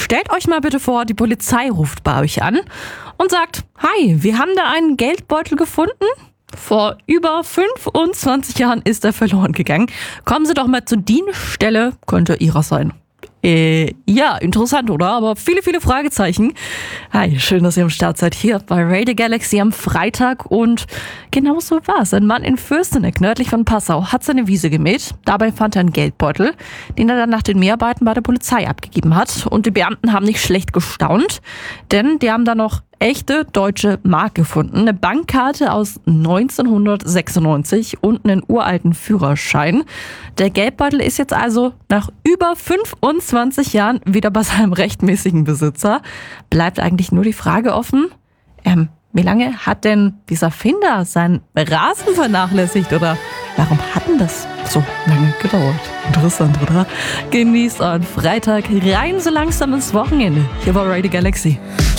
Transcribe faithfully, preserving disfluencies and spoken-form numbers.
Stellt euch mal bitte vor, die Polizei ruft bei euch an und sagt, hi, wir haben da einen Geldbeutel gefunden. Vor über fünfundzwanzig Jahren ist er verloren gegangen. Kommen Sie doch mal zur Dienststelle, könnte Ihrer sein. Äh, ja, interessant, oder? Aber viele, viele Fragezeichen. Hi, schön, dass ihr am Start seid hier bei Radio Galaxy am Freitag. Und genau so war's. Ein Mann in Fürsteneck, nördlich von Passau, hat seine Wiese gemäht. Dabei fand er einen Geldbeutel, den er dann nach den Mehrarbeiten bei der Polizei abgegeben hat. Und die Beamten haben nicht schlecht gestaunt, denn die haben da noch echte deutsche Mark gefunden. Eine Bankkarte aus neunzehnhundertsechsundneunzig und einen uralten Führerschein. Der Geldbeutel ist jetzt also nach über fünfundzwanzig Jahren wieder bei seinem rechtmäßigen Besitzer. Bleibt eigentlich nur die Frage offen, ähm, wie lange hat denn dieser Finder seinen Rasen vernachlässigt oder warum hat denn das so lange gedauert? Interessant, oder? Genießt euren Freitag rein so langsam ins Wochenende hier bei Radio Galaxy.